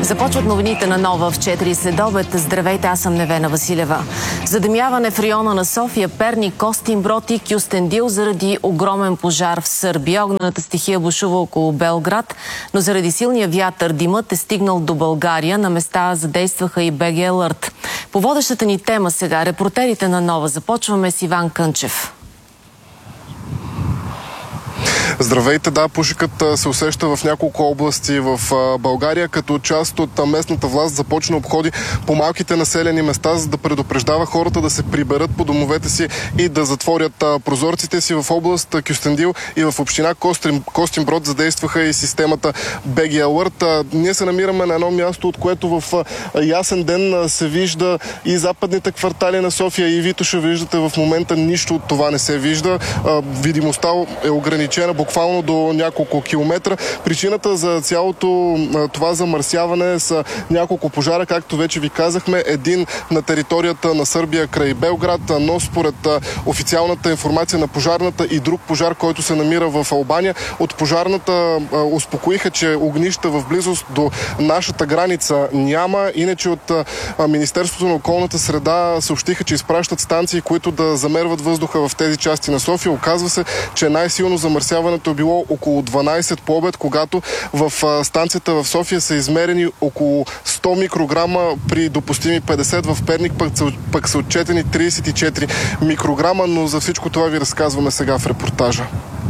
Започват новините на Нова в 4 следобед. Здравейте, аз съм Невена Василева. Задъмяване в района на София, Перник, Костинброд и Кюстендил заради огромен пожар в Сърбия. Огнената стихия бушува около Белград, но заради силния вятър димът е стигнал до България. На места задействаха и БГ Алърт. По водещата ни тема сега, репортерите на Нова. Започваме с Иван Кънчев. Здравейте, да, пушекът се усеща в няколко области в България, като част от местната власт започна обходи по малките населени места, за да предупреждава хората да се приберат по домовете си и да затворят прозорците си. В област Кюстендил и в община Костинброд задействаха и системата БГ Алърт. Ние се намираме на едно място, от което в ясен ден се вижда и западните квартали на София, и Витоша. Виждате, в момента нищо от това не се вижда. Видимостта е ограничена буквално до няколко километра. Причината за цялото това замърсяване са няколко пожара, както вече ви казахме. Един на територията на Сърбия край Белград, но според официалната информация на пожарната и друг пожар, който се намира в Албания. От пожарната успокоиха, че огнища в близост до нашата граница няма. Иначе от Министерството на околната среда съобщиха, че изпращат станции, които да замерват въздуха в тези части на София. Оказва се, че най-силно замърсяването е било около 12 по обед, когато в станцията в София са измерени около 100 микрограма при допустими 50. В Перник пък са отчетени 34 микрограма, но за всичко това ви разказваме сега в репортажа.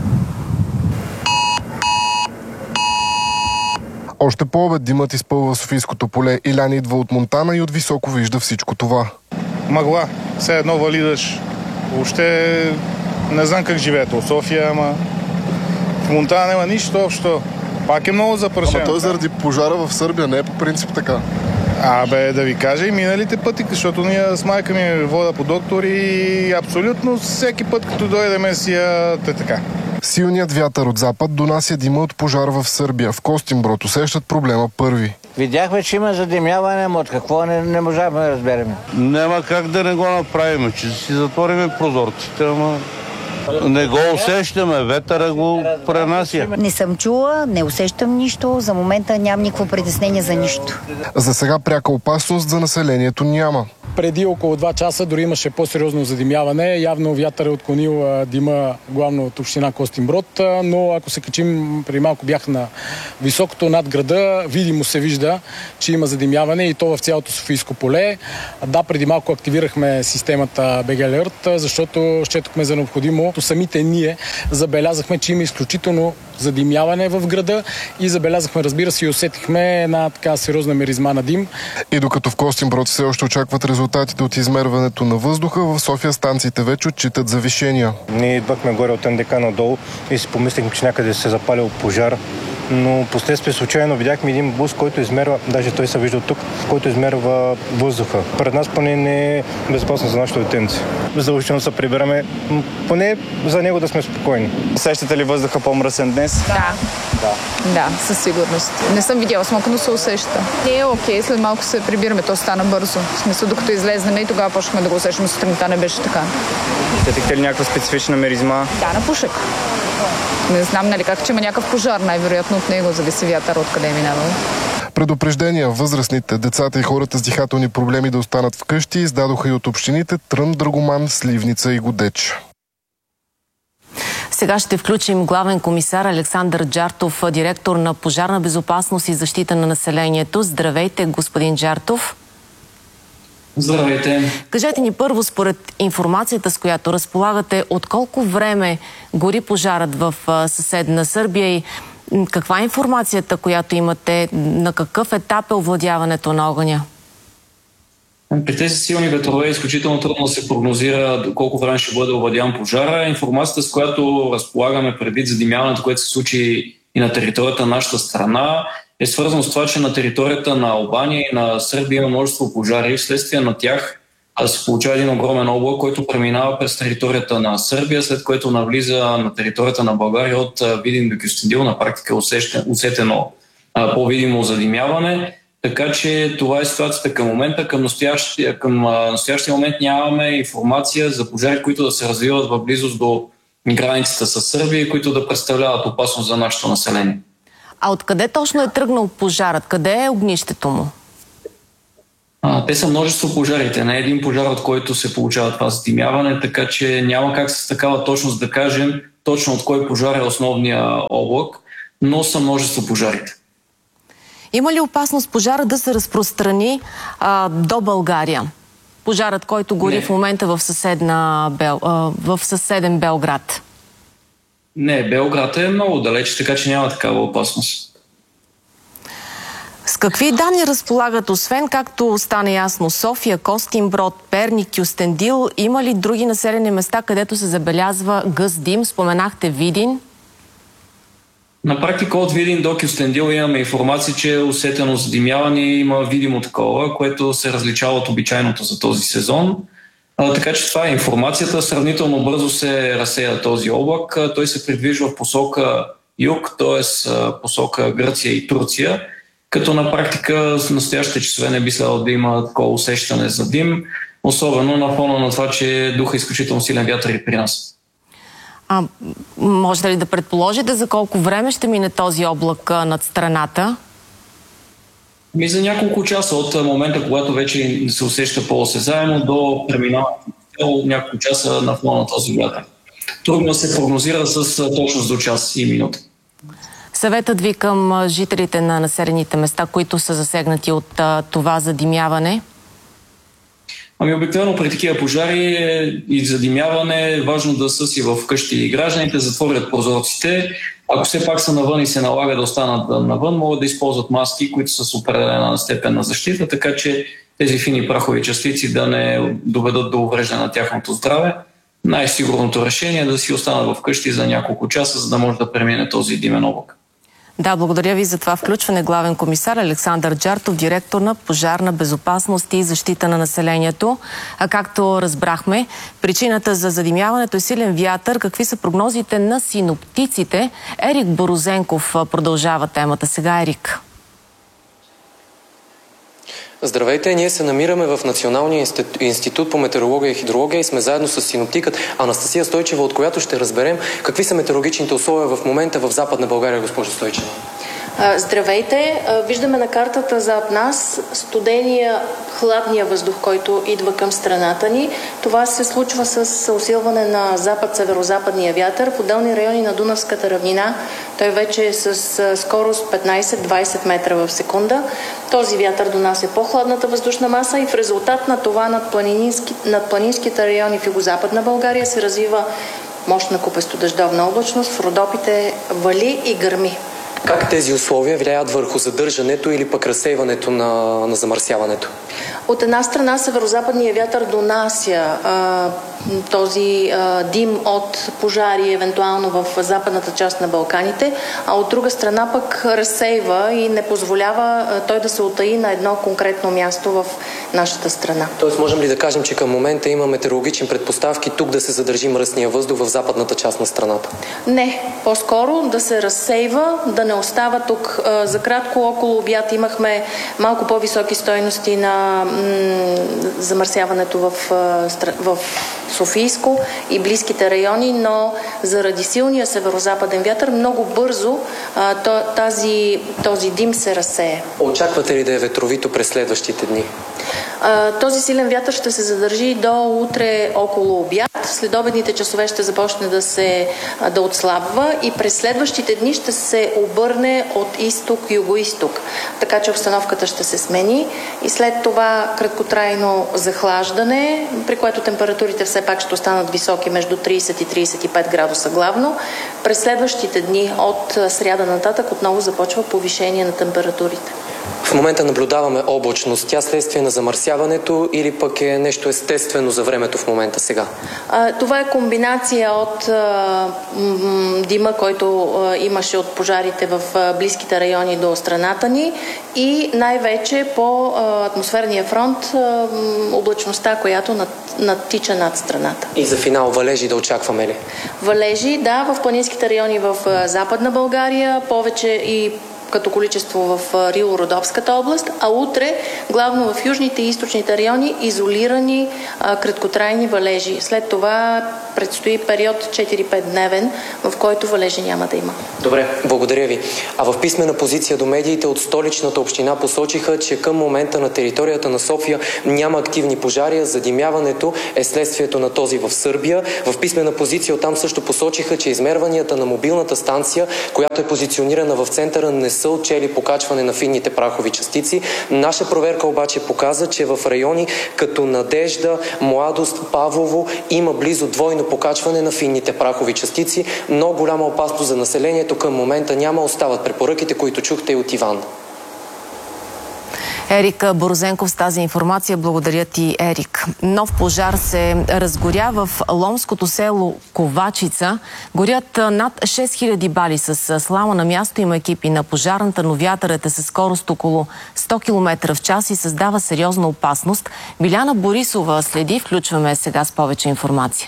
Още по обед димът изпълва Софийското поле. Илян идва от Монтана и от високо вижда всичко това. Мъгла, все едно вали дъжд. Въобще не знам как живеете от София, ама в Монтана няма нищо общо. Пак е много запрашено. Ама той заради пожара в Сърбия не е по принцип така. Да ви кажа и миналите пъти, защото ние с майка ми вода по доктор и абсолютно всеки път, като дойдеме си така. Силният вятър от запад донася дима от пожар в Сърбия. В Костинброд усещат проблема първи. Видяхме, че има задимяване, но от какво не можахме да разберем. Няма как да не го направим, че си затвориме прозорците, ама не го усещаме, ветъра го пренася. Не съм чула, не усещам нищо, за момента нямам никакво притеснение за нищо. За сега пряка опасност за населението няма. Преди около 2 часа дори имаше по-сериозно задимяване. Явно вятър е отклонил дима главно от община Костинброд, но ако се качим, преди малко бях на високото над града, видимо се вижда, че има задимяване и то в цялото Софийско поле. Да, преди малко активирахме системата БГ Алърт, защото счетохме за необходимо. Самите ние забелязахме, че има изключително задимяване в града и забелязахме, разбира се, и усетихме една така сериозна миризма на дим. И докато в Костинброд все още очакват резултатите от измерването на въздуха, в София станциите вече отчитат завишения. Ние идвахме горе от НДК надолу и си помислихме, че някъде се запалил пожар. Но последствие случайно видяхме един бус, който измерва, даже той се вижда тук, който измерва въздуха. Пред нас поне не е безопасно за нашето детенце. Задължително се прибираме, поне за него да сме спокойни. Усещате ли въздуха по-мръсен днес? Да, със сигурност. Не съм видяла смока, но се усеща. Не, окей, след малко се прибираме, то стана бързо. В смисъл, докато излезнем и тогава почнахме да го усещаме, сутринта не беше така. Усетихте ли някаква специфична миризма? Да, на пушек. Не знам, нали как, че има някакъв пожар, най-вероятно от него зависи вятър, откъде е минавал. Предупреждения възрастните, децата и хората с дихателни проблеми да останат вкъщи издадоха и от общините Трън, Драгоман, Сливница и Годеч. Сега ще включим главен комисар Александър Джартов, директор на Пожарна безопасност и защита на населението. Здравейте, господин Джартов. Здравейте. Кажете ни първо, според информацията, с която разполагате, от колко време гори пожарът в съседна Сърбия и каква е информацията, която имате, на какъв етап е овладяването на огъня? При тези силни ветрове е изключително трудно да се прогнозира колко време ще бъде овладян пожара. Информацията, с която разполагаме предвид задимяването, което се случи и на територията на нашата страна, е свързано с това, че на територията на Албания и на Сърбия има множество пожари. Вследствие на тях се получава един огромен облак, който преминава през територията на Сърбия, след което навлиза на територията на България от Видин до Кюстендил. На практика усетено по-видимо задимяване. Така че това е ситуацията към момента. Към настоящия момент нямаме информация за пожари, които да се развиват в близост до границата с Сърбия и които да представляват опасност за нашето население. А откъде точно е тръгнал пожарът? Къде е огнището му? Те са множество пожарите. Не един пожар, от който се получава това задимяване, така че няма как с такава точност да кажем точно от кой пожар е основния облак, но са множество пожарите. Има ли опасност пожара да се разпространи до България? Пожарът, който гори в момента в съседен Белград. Не, Белград е много далеч, така че няма такава опасност. С какви данни разполагат, освен, както стана ясно, София, Костинброд, Перник, Кюстендил? Има ли други населени места, където се забелязва гъст дим? Споменахте Видин. На практика от Видин до Кюстендил имаме информация, че усетено задимяване има видимо такова, което се различава от обичайното за този сезон. Така че това е информацията. Сравнително бързо се разсея този облак. Той се придвижва в посока юг, т.е. посока Гърция и Турция, като на практика в настоящите часове не би следвало да има такова усещане за дим, особено на фона на това, че духа изключително силен вятър и при нас. Може ли да предположите за колко време ще мине този облак над страната? За няколко часа от момента, когато вече се усеща по-осезаемо, до преминаването няколко часа на фона на този вятър. Трудно се прогнозира с точност до час и минута. Съветът ви към жителите на населените места, които са засегнати от това задимяване? Обикновено при такива пожари и задимяване е важно да са си в къщи и гражданите, затворят прозорците. Ако все пак са навън и се налага да останат навън, могат да използват маски, които са с определена степен на защита, така че тези фини прахови частици да не доведат до увреждане на тяхното здраве. Най-сигурното решение е да си останат в къщи за няколко часа, за да може да премине този димен облак. Да, благодаря ви за това включване. Главен комисар Александър Джартов, директор на Пожарна безопасност и защита на населението. А както разбрахме, причината за задимяването е силен вятър. Какви са прогнозите на синоптиците? Ерик Борозенков продължава темата. Сега, Ерик. Здравейте, ние се намираме в Националния институт по метеорология и хидрология и сме заедно с синоптикът Анастасия Стойчева, от която ще разберем какви са метеорологичните условия в момента в Западна България, госпожо Стойчева. Здравейте! Виждаме на картата зад нас студения, хладния въздух, който идва към страната ни. Това се случва с усилване на запад-северозападния вятър. В отделни райони на Дунавската равнина той вече е с скорост 15-20 метра в секунда. Този вятър донася по-хладната въздушна маса и в резултат на това над планинските райони в югозападна България се развива мощна купестодъждовна облачност, в Родопите вали и гърми. Как тези условия влияят върху задържането или пък разсейването на замърсяването? От една страна северозападния вятър донася този дим от пожари, евентуално в западната част на Балканите, а от друга страна пък разсейва и не позволява той да се утаи на едно конкретно място в нашата страна. Тоест можем ли да кажем, че към момента има метеорологични предпоставки тук да се задържи мръсния въздух в западната част на страната? Не, по-скоро да се разсейва, да не остава тук. За кратко около обяд имахме малко по-високи стойности на замърсяването в Софийско и близките райони, но заради силния северозападен вятър много бързо този дим се разсее. Очаквате ли да е ветровито през следващите дни? Този силен вятър ще се задържи до утре около обяд. Следобедните часове ще започне да отслабва и през следващите дни ще се обърне от изток-югоизток. Така че обстановката ще се смени и след това краткотрайно захлаждане, при което температурите все пак ще останат високи между 30 и 35 градуса главно. През следващите дни от сряда нататък отново започва повишение на температурите. В момента наблюдаваме облачност. Тя следствие на замърсяването или пък е нещо естествено за времето в момента сега? Това е комбинация от дима, който имаше от пожарите в близките райони до страната ни и най-вече по атмосферния фронт облачността, която надтича над страната. И за финал валежи да очакваме ли? Валежи, да, в планинските райони в Западна България, повече и като количество в Рило-Родопската област, а утре главно в южните и източните райони изолирани краткотрайни валежи. След това предстои период 4-5 дневен, в който валежи няма да има. Добре, благодаря ви. А в писмена позиция до медиите от Столичната община посочиха, че към момента на територията на София няма активни пожари, а задимяването е следствието на този в Сърбия. В писмена позиция оттам също посочиха, че измерванията на мобилната станция, която е позиционирана в центъра, не са отчели покачване на финните прахови частици. Наша проверка обаче показа, че в райони като Надежда, Младост, Павлово има близо двойно покачване на финните прахови частици. Много голяма опасност за населението към момента няма. Остават препоръките, които чухте и от Иван. Ерик Борозенков с тази информация. Благодаря ти, Ерик. Нов пожар се разгоря в ломското село Ковачица. Горят над 6000 бали с слама. На място има екипи на пожарната, но вятърът е със скорост около 100 км в час и създава сериозна опасност. Биляна Борисова следи. Включваме сега с повече информация.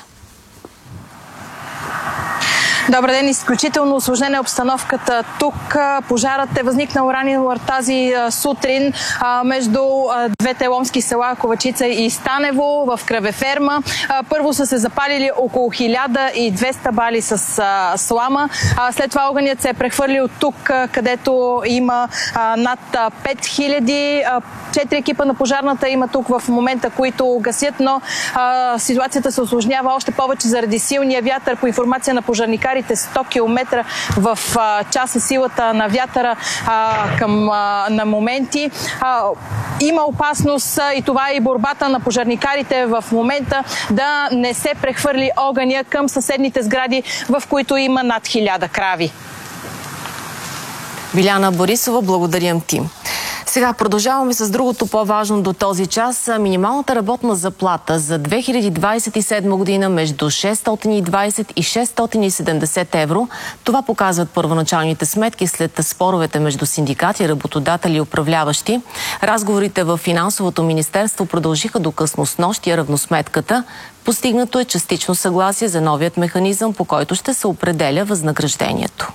Добър ден, изключително усложнена е обстановката тук. Пожарът е възникнал ранен тази сутрин между двете ломски села Ковачица и Станево в кравеферма. Първо са се запалили около 1200 бали с слама. След това огънят се е прехвърлил тук, където има над 5000. 4 екипа на пожарната има тук в момента, които гасят, но ситуацията се усложнява още повече заради силния вятър. По информация на пожарникарите, 100 км в час е силата на вятъра на моменти. Има опасност и това е и борбата на пожарникарите в момента да не се прехвърли огъня към съседните сгради, в които има над 1000 крави. Биляна Борисова, благодарям ти. Сега продължаваме с другото по-важно до този час. Минималната работна заплата за 2027 година между 620 и 670 евро. Това показват първоначалните сметки след споровете между синдикати, работодатели и управляващи. Разговорите в Финансовото министерство продължиха до късно снощи. Равносметката. Постигнато е частично съгласие за новият механизъм, по който ще се определя възнаграждението.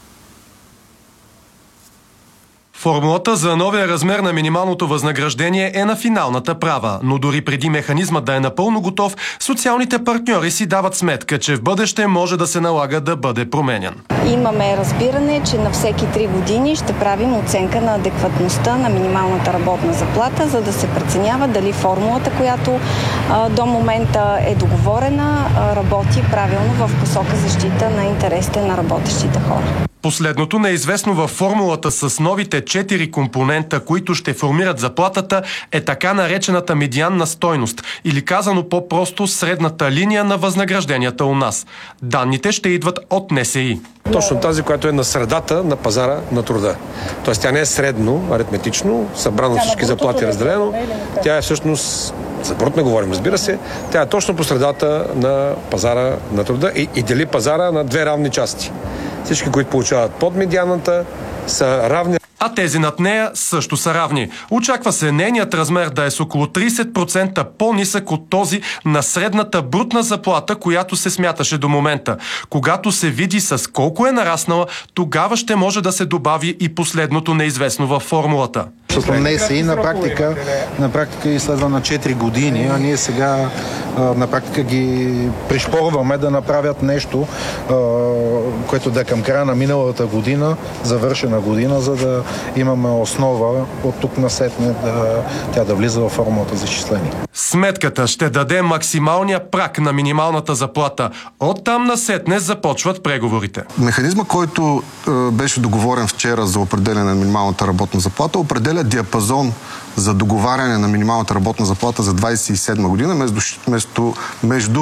Формулата за новия размер на минималното възнаграждение е на финалната права, но дори преди механизмът да е напълно готов, социалните партньори си дават сметка, че в бъдеще може да се налага да бъде променян. Имаме разбиране, че на всеки 3 години ще правим оценка на адекватността на минималната работна заплата, за да се преценява дали формулата, която до момента е договорена, работи правилно в посока защита на интересите на работещите хора. Последното неизвестно във формулата с новите 4 компонента, които ще формират заплатата, е така наречената медианна стойност, или казано по-просто средната линия на възнагражденията у нас. Данните ще идват от НСИ. Точно тази, която е на средата на пазара на труда. Тоест тя не е средно, аритметично, събрано всички заплати разделено. Тя е всъщност, за брутно говорим, разбира се, тя е точно по средата на пазара на труда и дели пазара на две равни части. Всички, които получават под медианата, са равни. А тези над нея също са равни. Очаква се нейният размер да е с около 30% по-нисък от този на средната брутна заплата, която се смяташе до момента. Когато се види с колко е нараснала, тогава ще може да се добави и последното неизвестно във формулата. Защото НСИ на практика изследва на 4 години, а ние сега на практика ги пришпорваме да направят нещо, което да е към края на миналата година, завършена година, за да имаме основа от тук насетне тя да влиза във формулата за изчисление. Сметката ще даде максималния праг на минималната заплата. Оттам насетне започват преговорите. Механизма, който беше договорен вчера за определяне на минималната работна заплата, определя диапазон за договаряне на минималната работна заплата за 2027 година между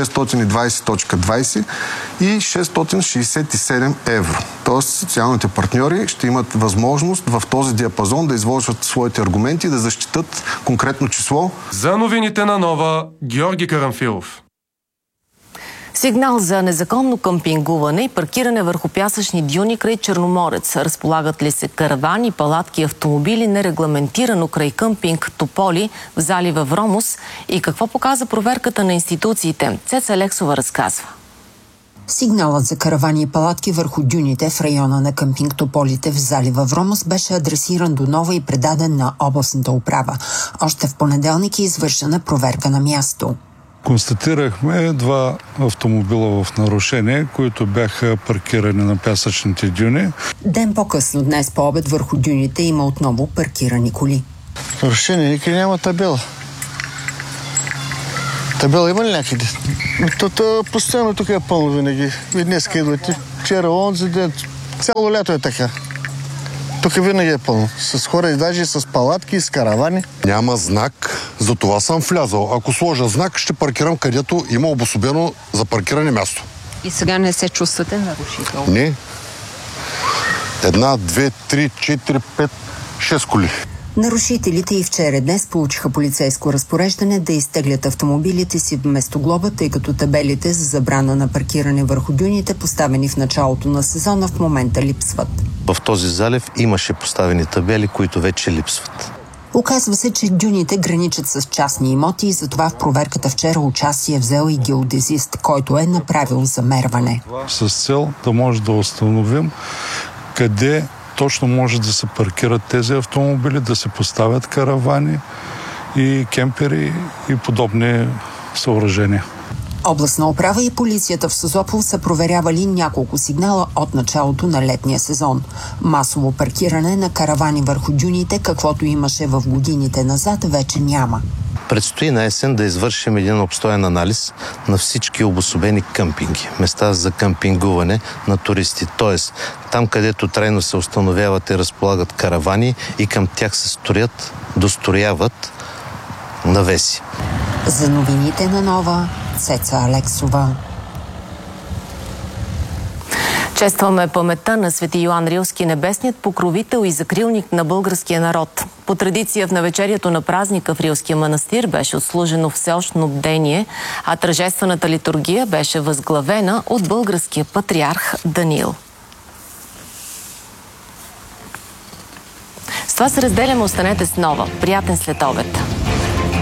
620.20 и 667 евро. Тоест социалните партньори ще имат възможност в този диапазон да изложат своите аргументи и да защитат конкретно число. За новините на Нова, Георги Карамфилов. Сигнал за незаконно къмпингуване и паркиране върху пясъчни дюни край Черноморец. Разполагат ли се каравани, палатки, автомобили нерегламентирано край къмпинг Тополи в залива Вромос? И какво показа проверката на институциите? Цеца Алексова разказва. Сигналът за каравани и палатки върху дюните в района на къмпинг Тополите в залива Вромос беше адресиран до Нова и предаден на областната управа. Още в понеделник е извършена проверка на място. Констатирахме 2 автомобила в нарушение, които бяха паркирани на пясъчните дюни. Ден по-късно днес по обед върху дюните има отново паркирани коли. Нарушение, никъде няма табела. Табела има ли някъде? Постоянно тук е пълно винаги. И днес идвате, вчера, онзи ден, цяло лято е така. Тук винаги е пълно. С хора и даже с палатки, с каравани. Няма знак, за това съм влязал. Ако сложа знак, ще паркирам където има обособено за паркиране място. И сега не се чувствате нарушител? Не. 1, 2, 3, 4, 5, 6 коли. Нарушителите и вчера и днес получиха полицейско разпореждане да изтеглят автомобилите си вместо глоба, тъй като табелите за забрана на паркиране върху дюните, поставени в началото на сезона, в момента липсват. В този залив имаше поставени табели, които вече липсват. Оказва се, че дюните граничат с частни имоти и затова в проверката вчера участие е взел и геодезист, който е направил замерване. С цел да може да установим къде точно може да се паркират тези автомобили, да се поставят каравани и кемпери и подобни съоръжения. Областна управа и полицията в Созопол са проверявали няколко сигнала от началото на летния сезон. Масово паркиране на каравани върху дюните, каквото имаше в годините назад, вече няма. Предстои на есен да извършим един обстоен анализ на всички обособени къмпинги, места за къмпингуване на туристи. Тоест, там където трайно се установяват и разполагат каравани и към тях се дострояват навеси. За новините на Нова, Цеца Алексова. Честваме паметта на свети Йоан Рилски, небесният покровител и закрилник на българския народ. По традиция в навечерието на празника в Рилския манастир беше отслужено всеощно бдение, а тържествената литургия беше възглавена от българския патриарх Даниил. С това се разделяме. Останете с Нова. Приятен следобед!